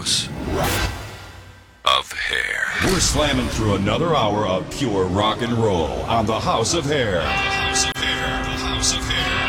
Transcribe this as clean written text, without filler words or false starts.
House of Hair. We're slamming through another hour of pure rock and roll on the House of Hair. The House of Hair. The House of Hair.